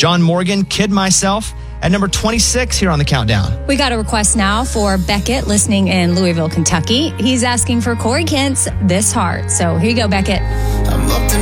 John Morgan, Kid Myself, at number 26 here on the countdown. We got a request now for Beckett, listening in Louisville, Kentucky. He's asking for Corey Kent's This Heart. So here you go, Beckett. I'm up to